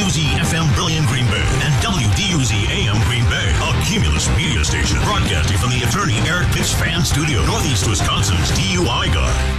WDUZ-FM Brilliant Green Bay and WDUZ-AM Green Bay, a Cumulus media station broadcasting from the attorney Eric Pitts Fan Studio, Northeast Wisconsin's DUI Guard.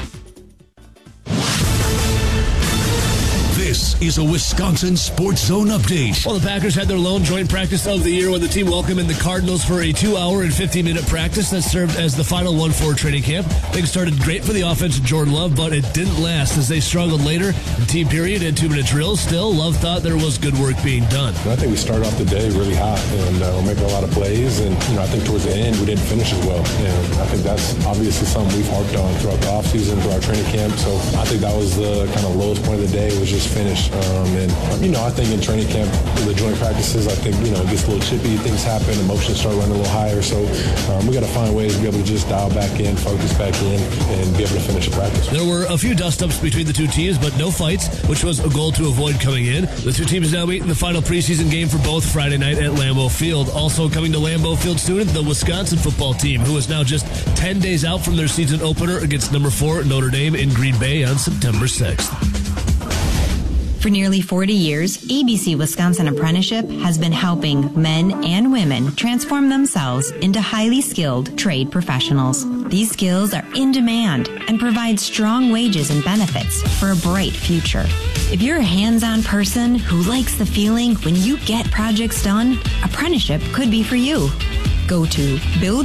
This is a Wisconsin Sports Zone update. Well, the Packers had their lone joint practice of the year when the team welcomed in the Cardinals for a 2-hour and 15-minute practice that served as the final one for training camp. Things started great for the offense of Jordan Love, but it didn't last as they struggled later in team period and 2-minute drills. Still, Love thought there was good work being done. I think we started off the day really hot and we're making a lot of plays. And, I think towards the end we didn't finish as well. And I think that's obviously something we've harped on throughout the offseason, through our training camp. So I think that was the kind of lowest point of the day, was just finish. I think in training camp, the joint practices, I think, it gets a little chippy. Things happen. Emotions start running a little higher. So we got to find ways to be able to just dial back in, focus back in, and be able to finish a practice. There were a few dust-ups between the two teams, but no fights, which was a goal to avoid coming in. The two teams now meet in the final preseason game for both Friday night at Lambeau Field. Also coming to Lambeau Field soon, the Wisconsin football team, who is now just 10 days out from their season opener against number 4 Notre Dame in Green Bay on September 6th. For nearly 40 years, ABC Wisconsin Apprenticeship has been helping men and women transform themselves into highly skilled trade professionals. These skills are in demand and provide strong wages and benefits for a bright future. If you're a hands-on person who likes the feeling when you get projects done, apprenticeship could be for you. Go to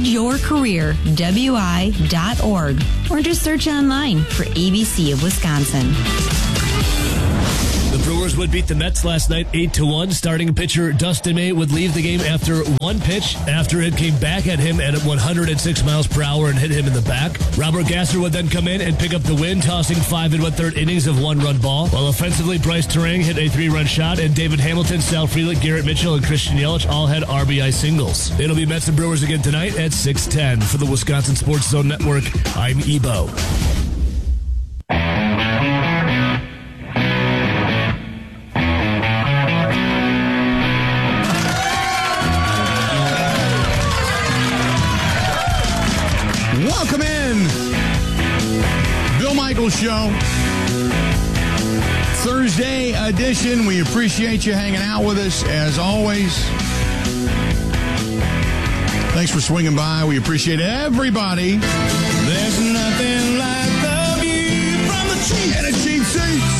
buildyourcareerwi.org or just search online for ABC of Wisconsin. The Brewers would beat the Mets last night 8-1. Starting pitcher Dustin May would leave the game after one pitch after it came back at him at 106 miles per hour and hit him in the back. Robert Gasser would then come in and pick up the win, tossing 5 1/3 innings of 1-run ball. While offensively, Bryce Terang hit a 3-run shot, and David Hamilton, Sal Frelick, Garrett Mitchell, and Christian Yelich all had RBI singles. It'll be Mets and Brewers again tonight at 6:10. For the Wisconsin Sports Zone Network, I'm Ebo. Welcome in. Bill Michaels Show. Thursday edition. We appreciate you hanging out with us as always. Thanks for swinging by. We appreciate everybody. There's nothing like the view from the cheap and a cheap seats.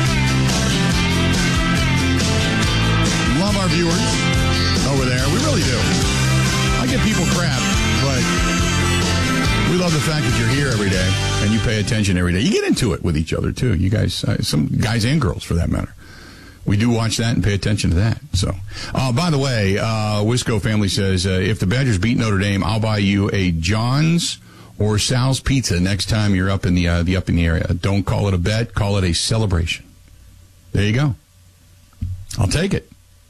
Love our viewers over there. We really do. I give people crap, but we love the fact that you're here every day and you pay attention every day. You get into it with each other, too. You guys, some guys and girls, for that matter. We do watch that and pay attention to that. So, by the way, Wisco family says, if the Badgers beat Notre Dame, I'll buy you a John's or Sal's Pizza next time you're up in the area. Don't call it a bet. Call it a celebration. There you go. I'll take it.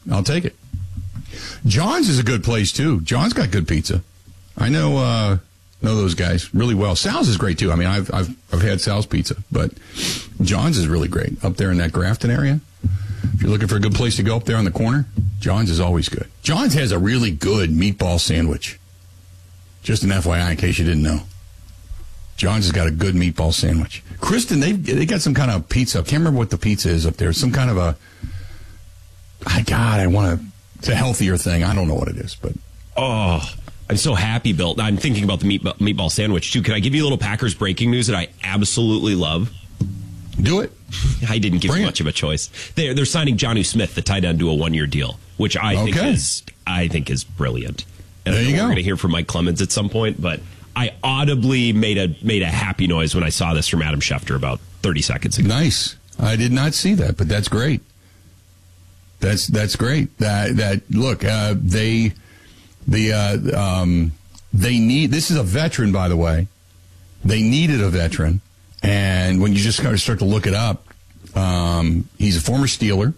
John's is a good place, too. John's got good pizza. I know those guys really well. Sal's is great too. I mean, I've had Sal's pizza, but John's is really great up there in that Grafton area. If you're looking for a good place to go up there on the corner, John's is always good. John's has a really good meatball sandwich. Just an FYI, in case you didn't know. John's has got a good meatball sandwich. Kristen, they got some kind of pizza. I can't remember what the pizza is up there. Some kind of it's a healthier thing. I don't know what it is, but I'm so happy, Bill. I'm thinking about the meatball sandwich, too. Can I give you a little Packers breaking news that I absolutely love? Do it. I didn't give you much of a choice. They're signing Jonnu Smith, the tight end, to a 1-year deal, which I think is brilliant. And there you go. We're going to hear from Mike Clemens at some point, but I audibly made a happy noise when I saw this from Adam Schefter about 30 seconds ago. Nice. I did not see that, but that's great. That's great. They need, this is a veteran, by the way. They needed a veteran. And when you just kind of start to look it up, he's a former Steeler.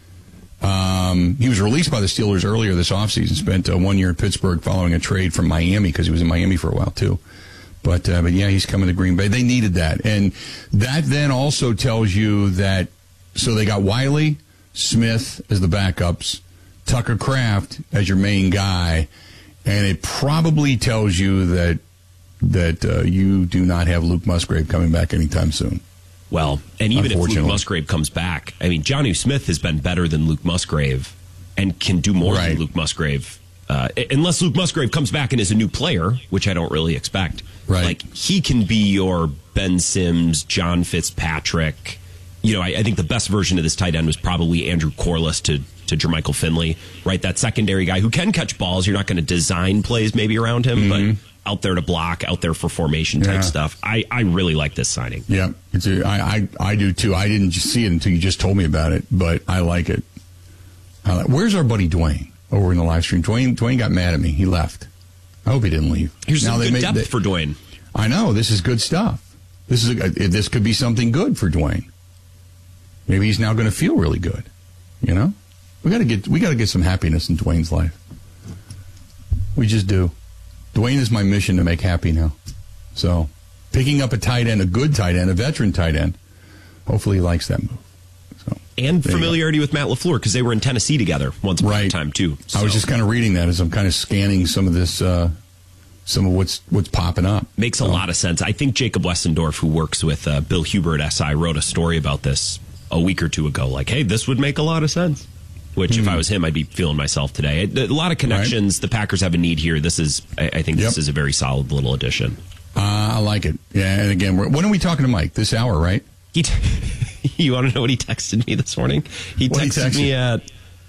He was released by the Steelers earlier this offseason, spent 1 year in Pittsburgh following a trade from Miami because he was in Miami for a while, too. But yeah, he's coming to Green Bay. They needed that. And that then also tells you that, so they got Wiley, Smith as the backups, Tucker Kraft as your main guy, and it probably tells you that you do not have Luke Musgrave coming back anytime soon. Well, and even if Luke Musgrave comes back, I mean, Jonnu Smith has been better than Luke Musgrave and can do more than Luke Musgrave. Unless Luke Musgrave comes back and is a new player, which I don't really expect. Right. Like, he can be your Ben Sims, John Fitzpatrick. You know, I think the best version of this tight end was probably Andrew Corliss to Jermichael Finley, right? That secondary guy who can catch balls. You're not going to design plays maybe around him, but out there to block, out there for formation type stuff. I really like this signing. Yeah, I do too. I didn't see it until you just told me about it, but I like it. Where's our buddy Dwayne over in the live stream? Dwayne got mad at me. He left. I hope he didn't leave. Here's some good depth for Dwayne. I know. This is good stuff. This could be something good for Dwayne. Maybe he's now going to feel really good. You know, we got to get some happiness in Dwayne's life. We just do. Dwayne is my mission to make happy now. So, picking up a tight end, a good tight end, a veteran tight end. Hopefully, he likes that move. So, and familiarity with Matt LaFleur because they were in Tennessee together once upon a time too. So. I was just kind of reading that as I'm kind of scanning some of this. Some of what's popping up. Makes a lot of sense. I think Jacob Westendorf, who works with Bill Huber at SI, wrote a story about this a week or two ago. Like, hey, this would make a lot of sense. Which, if I was him, I'd be feeling myself today. A lot of connections. The Packers have a need here. This is, I think, this is a very solid little addition. I like it. Yeah, and again, when are we talking to Mike? This hour, right? You want to know what he texted me this morning? He texted me at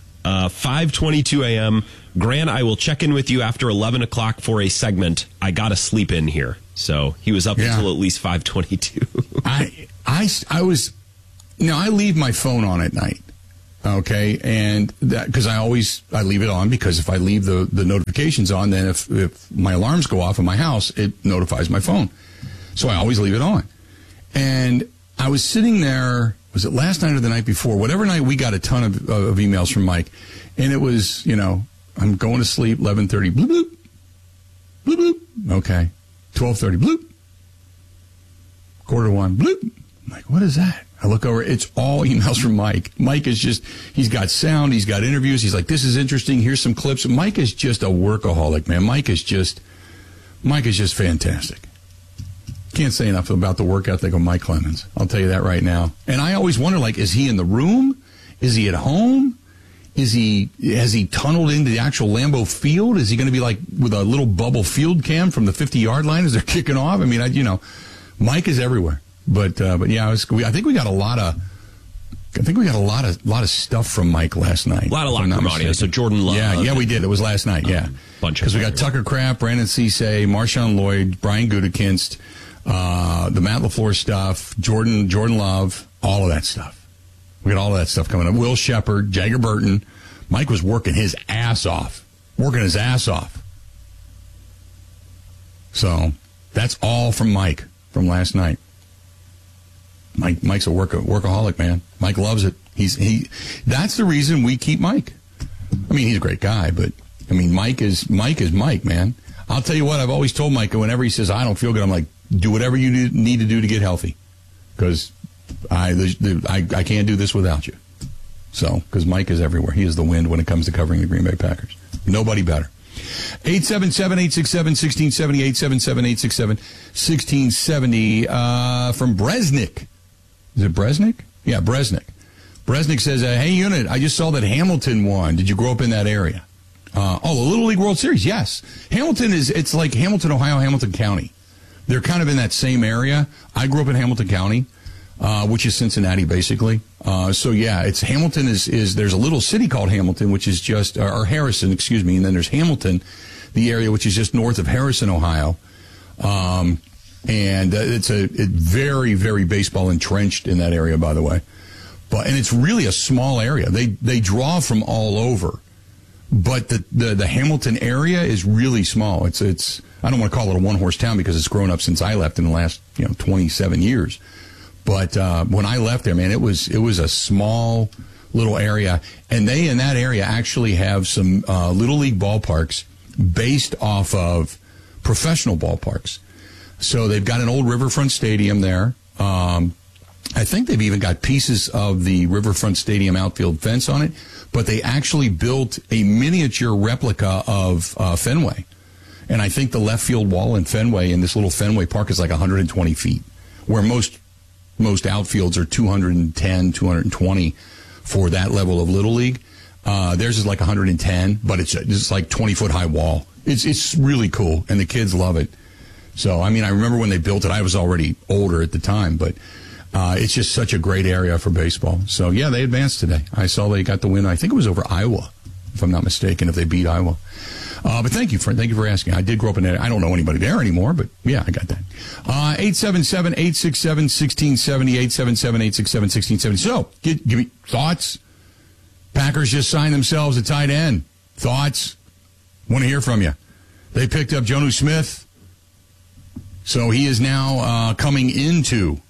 5:22 a.m. Grant, I will check in with you after 11 o'clock for a segment. I got to sleep in here. So he was up until at least 5:22. I was. I leave my phone on at night. Okay, and that because I leave it on because if I leave the notifications on, then if my alarms go off in my house, it notifies my phone. So I always leave it on. And I was sitting there, was it last night or the night before? Whatever night, we got a ton of emails from Mike, and it was, I'm going to sleep, 11:30, bloop, bloop, bloop, bloop. Okay, 12:30, bloop, 1:45, bloop. I'm like, what is that? I look over, it's all emails from Mike. Mike is he's got sound, he's got interviews, he's like, this is interesting, here's some clips. Mike is just a workaholic, man. Mike is just fantastic. Can't say enough about the work ethic of Mike Clemens. I'll tell you that right now. And I always wonder, like, is he in the room? Is he at home? Has he tunneled into the actual Lambeau Field? Is he going to be like with a little bubble field cam from the 50-yard line as they're kicking off? I mean, Mike is everywhere. But yeah, I think we got a lot of stuff from Mike last night. A lot of locker room audio. So Jordan Love. Yeah, we did. It was last night. Yeah, because we got Tucker Kraft, Brandon Cisse, Marshawn Lloyd, Brian Gutekunst, the Matt LaFleur stuff, Jordan Love, all of that stuff. We got all of that stuff coming up. Will Shepard, Jagger Burton. Mike was working his ass off. So that's all from Mike from last night. Mike's a workaholic, man. Mike loves it. That's the reason we keep Mike. I mean, he's a great guy, but I mean, Mike is Mike, man. I'll tell you what, I've always told Mike, whenever he says, I don't feel good, I'm like, do whatever you need to do to get healthy. Because I can't do this without you. So, because Mike is everywhere. He is the wind when it comes to covering the Green Bay Packers. Nobody better. 877-867-1670, 877-867-1670, from Bresnik. Is it Bresnik? Yeah, Bresnik. Bresnik says, hey, Unit, I just saw that Hamilton won. Did you grow up in that area? The Little League World Series, yes. Hamilton it's like Hamilton, Ohio, Hamilton County. They're kind of in that same area. I grew up in Hamilton County, which is Cincinnati, basically. So, yeah, it's Hamilton there's a little city called Hamilton, which is just, or Harrison, excuse me, and then there's Hamilton, the area which is just north of Harrison, Ohio. And it's very, very baseball entrenched in that area, by the way. And it's really a small area. They draw from all over. But the Hamilton area is really small. It's I don't want to call it a one-horse town because it's grown up since I left in the last 27 years. But when I left there, man, it was a small little area, and they in that area actually have some Little League ballparks based off of professional ballparks. So they've got an old Riverfront Stadium there. I think they've even got pieces of the Riverfront Stadium outfield fence on it, but they actually built a miniature replica of Fenway. And I think the left field wall in Fenway, in this little Fenway Park, is like 120 feet, where most most outfields are 210, 220 for that level of Little League. Theirs is like 110, but it's like 20-foot high wall. It's really cool, and the kids love it. So, I mean, I remember when they built it, I was already older at the time, but it's just such a great area for baseball. So, yeah, they advanced today. I saw they got the win. I think it was over Iowa, if I'm not mistaken, if they beat Iowa. But thank you for asking. I did grow up in there. I don't know anybody there anymore, but yeah, I got that. 877-867-1670, 877-867-1670. So, give me thoughts. Packers just signed themselves a tight end. Thoughts? Want to hear from you. They picked up Jonnu Smith, so he is now coming into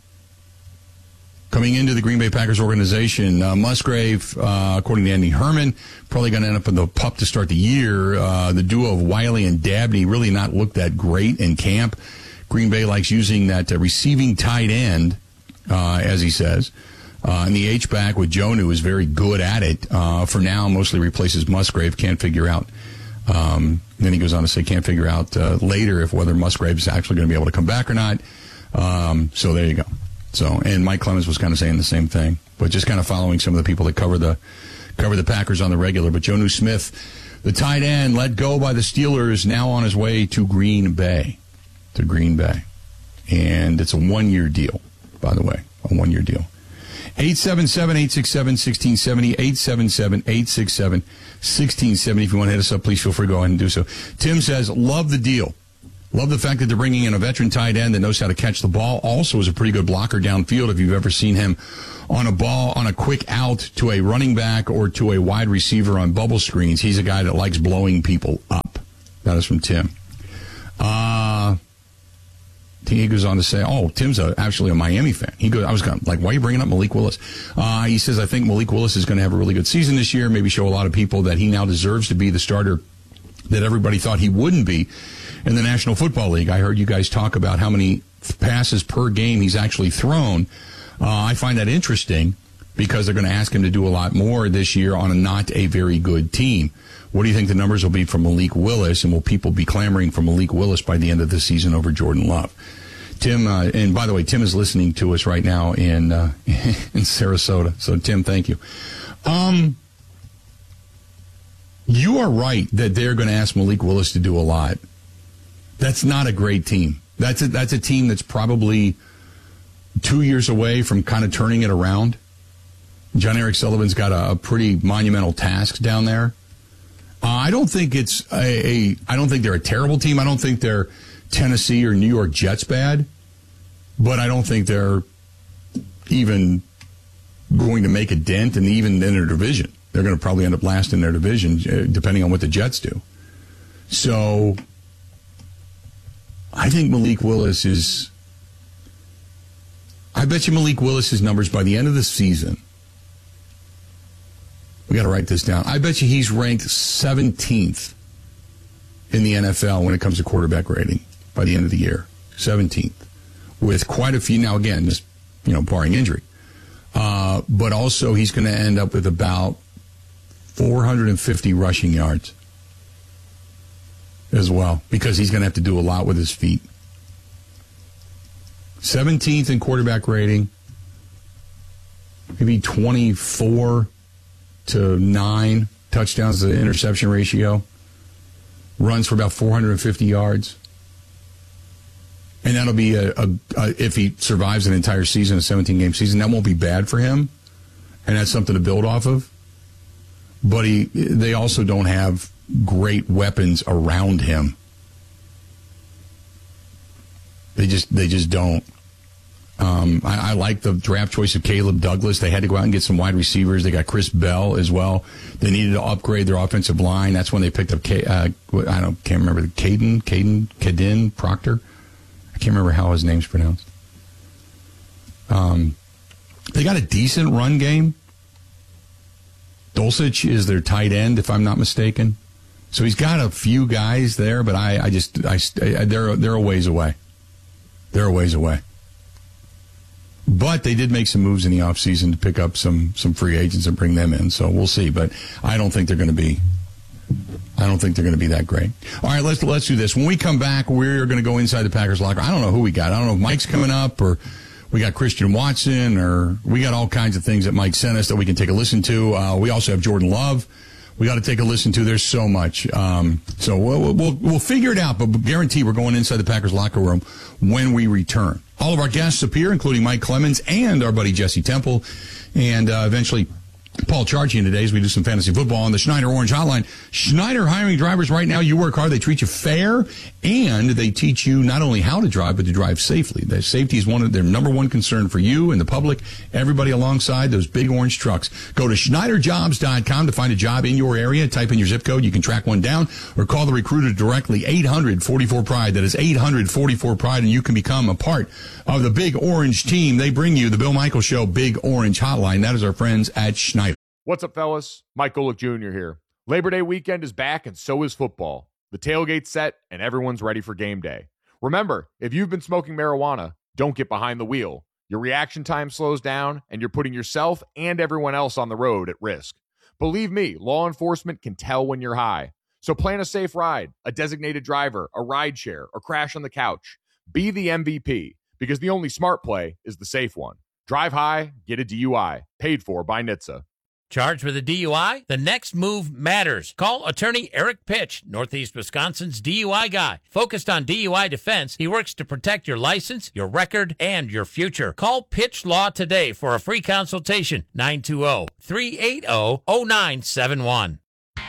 the Green Bay Packers organization. Musgrave, according to Andy Herman, probably going to end up in the PUP to start the year. The duo of Wiley and Dabney really not looked that great in camp. Green Bay likes using that receiving tight end, as he says. And the H-back with Jonnu is very good at it. For now, mostly replaces Musgrave. Can't figure out. Then he goes on to say can't figure out later if whether Musgrave is actually going to be able to come back or not. So there you go. So, and Mike Clemens was kind of saying the same thing, but just kind of following some of the people that cover the Packers on the regular. But Jonnu Smith, the tight end, let go by the Steelers, now on his way to Green Bay. And it's a 1-year deal, by the way, a 1-year deal. 877-867-1670, 877-867-1670. If you want to hit us up, please feel free to go ahead and do so. Tim says, love the deal. Love the fact that they're bringing in a veteran tight end that knows how to catch the ball. Also is a pretty good blocker downfield. If you've ever seen him on a ball, on a quick out to a running back or to a wide receiver on bubble screens, he's a guy that likes blowing people up. That is from Tim. He goes on to say, Tim's actually a Miami fan. He goes, I was kind of like, why are you bringing up Malik Willis? He says, I think Malik Willis is going to have a really good season this year, maybe show a lot of people that he now deserves to be the starter that everybody thought he wouldn't be in the National Football League. I heard you guys talk about how many passes per game he's actually thrown. I find that interesting because they're going to ask him to do a lot more this year on a not a very good team. What do you think the numbers will be for Malik Willis, and will people be clamoring for Malik Willis by the end of the season over Jordan Love? Tim, and by the way, Tim is listening to us right now in Sarasota. So, Tim, thank you. You are right that they're going to ask Malik Willis to do a lot. That's not a great team. That's a team that's probably 2 years away from kind of turning it around. John Eric Sullivan's got a pretty monumental task down there. I don't think I don't think they're a terrible team. I don't think they're Tennessee or New York Jets bad, but I don't think they're even going to make a dent even in their division. They're going to probably end up last in their division, depending on what the Jets do. So I think Malik Willis is, I bet you Malik Willis's numbers by the end of the season, we got to write this down. I bet you he's ranked 17th in the NFL when it comes to quarterback rating by the end of the year. 17th. With quite a few, now again, just, barring injury. But also he's going to end up with about 450 rushing yards as well, because he's going to have to do a lot with his feet. 17th in quarterback rating, maybe 24 to 9 touchdowns to interception ratio, runs for about 450 yards. And that'll be if he survives an entire season, a 17-game season, that won't be bad for him. And that's something to build off of. But they also don't have great weapons around him. They just don't. I like the draft choice of Caleb Douglas. They had to go out and get some wide receivers. They got Chris Bell as well. They needed to upgrade their offensive line. That's when they picked up, can't remember, Caden Proctor. I can't remember how his name's pronounced. They got a decent run game. Dulcich is their tight end, if I'm not mistaken. So he's got a few guys there, but they're a ways away. They're a ways away. But they did make some moves in the offseason to pick up some free agents and bring them in. So we'll see. But I don't think they're going to be that great. All right, let's do this. When we come back, we're going to go inside the Packers locker. I don't know who we got. I don't know if Mike's coming up or we got Christian Watson, or we got all kinds of things that Mike sent us that we can take a listen to. We also have Jordan Love. We got to take a listen to. There's so much. So we'll figure it out, but guarantee we're going inside the Packers locker room when we return. All of our guests appear, including Mike Clemens and our buddy Jesse Temple, and eventually Paul Charchian today as we do some fantasy football on the Schneider Orange Hotline. Schneider hiring drivers right now. You work hard. They treat you fair, and they teach you not only how to drive, but to drive safely. Their safety is one of their number one concern for you and the public, everybody alongside those big orange trucks. Go to SchneiderJobs.com to find a job in your area. Type in your zip code. You can track one down or call the recruiter directly, 800-44-PRIDE. That is 800-44-PRIDE, and you can become a part of the Big Orange team. They bring you the Bill Michaels Show Big Orange Hotline. That is our friends at Schneider. What's up, fellas? Mike Golick Jr. here. Labor Day weekend is back, and so is football. The tailgate's set, and everyone's ready for game day. Remember, if you've been smoking marijuana, don't get behind the wheel. Your reaction time slows down, and you're putting yourself and everyone else on the road at risk. Believe me, law enforcement can tell when you're high. So plan a safe ride, a designated driver, a ride share, or crash on the couch. Be the MVP, because the only smart play is the safe one. Drive high, get a DUI. Paid for by NHTSA. Charged with a DUI? The next move matters. Call attorney Eric Pitch, Northeast Wisconsin's DUI guy. Focused on DUI defense, he works to protect your license, your record, and your future. Call Pitch Law today for a free consultation. 920-380-0971.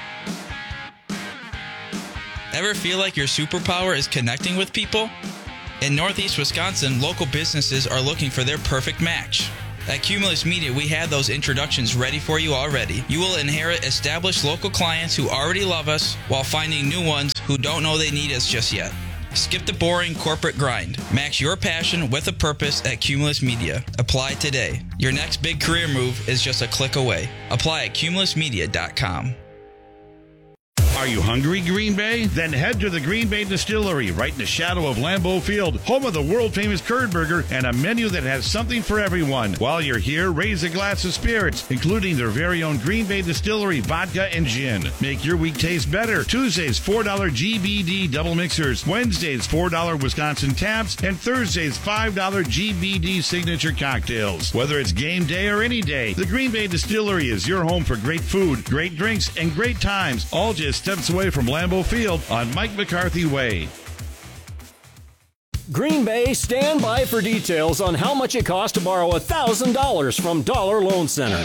Ever feel like your superpower is connecting with people? In Northeast Wisconsin, local businesses are looking for their perfect match. At Cumulus Media, we have those introductions ready for you already. You will inherit established local clients who already love us while finding new ones who don't know they need us just yet. Skip the boring corporate grind. Match your passion with a purpose at Cumulus Media. Apply today. Your next big career move is just a click away. Apply at cumulusmedia.com. Are you hungry, Green Bay? Then head to the Green Bay Distillery, right in the shadow of Lambeau Field, home of the world-famous Curd Burger and a menu that has something for everyone. While you're here, raise a glass of spirits, including their very own Green Bay Distillery vodka and gin. Make your week taste better. Tuesdays, $4 GBD double mixers. Wednesdays, $4 Wisconsin taps. And Thursdays, $5 GBD signature cocktails. Whether it's game day or any day, the Green Bay Distillery is your home for great food, great drinks, and great times, all just steps away from Lambeau Field on Mike McCarthy Way. Green Bay, stand by for details on how much it costs to borrow $1,000 from Dollar Loan Center.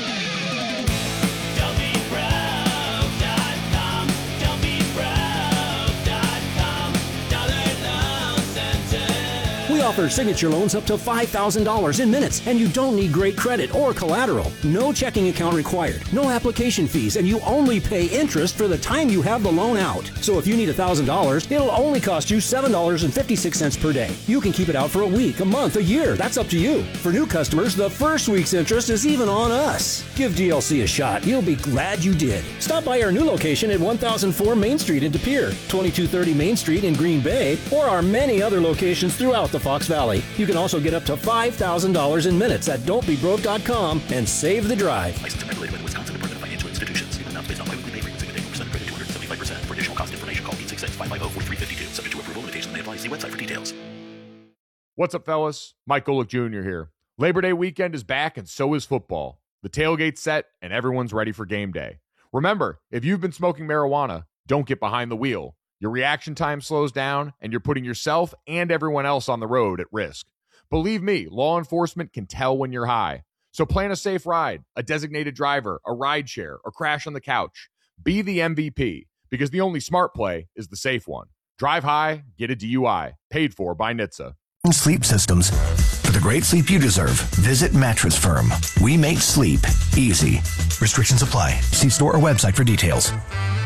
We offer signature loans up to $5,000 in minutes, and you don't need great credit or collateral. No checking account required, no application fees, and you only pay interest for the time you have the loan out. So if you need $1,000, it'll only cost you $7.56 per day. You can keep it out for a week, a month, a year. That's up to you. For new customers, the first week's interest is even on us. Give DLC a shot. You'll be glad you did. Stop by our new location at 1004 Main Street in De Pere, 2230 Main Street in Green Bay, or our many other locations throughout the Fox Valley. You can also get up to $5,000 in minutes at don'tbebroke.com and save the drive. Licensed and regulated by the Wisconsin Department of Financial Institutions. Amounts based on biweekly pay rate. Single day percent credit 275%. For additional cost information, call 866-550-4352. Subject to approval. Limitations may apply. See website for details. What's up, fellas? Mike Golick Jr. here. Labor Day weekend is back, and so is football. The tailgate's set, and everyone's ready for game day. Remember, if you've been smoking marijuana, don't get behind the wheel. Your reaction time slows down, and you're putting yourself and everyone else on the road at risk. Believe me, law enforcement can tell when you're high. So plan a safe ride, a designated driver, a ride share, or crash on the couch. Be the MVP, because the only smart play is the safe one. Drive high, get a DUI. Paid for by NHTSA. Sleep systems. For the great sleep you deserve, visit Mattress Firm. We make sleep easy. Restrictions apply. See store or website for details.